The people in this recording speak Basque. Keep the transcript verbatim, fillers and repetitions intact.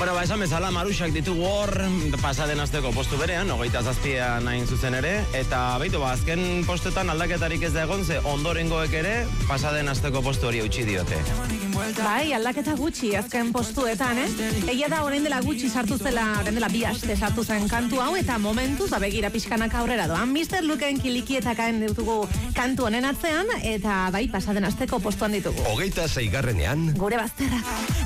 Bueno, ba, esan bezala, Maruxak ditugu hor, pasaden asteko postu berean, hogeita zazpian hain zuzen ere, eta beitu, ba, azken postetan aldaketarik ez da egon, ze ondorengoek ere, pasaden asteko postu hori eutxi diote. Bai, aldaketa gutxi azken postuetan, eh? Egia da, orain dela gutxi sartu zela, orain dela bi aste sartu zen kantu hau, eta momentuz, abegira pixkanak aurrera doan. mister Luken kilikietakaen ditugu kantu honen atzean, eta bai, pasaden asteko postuan ditugu. Hogeita zeigarrenean. Gure bazterrak.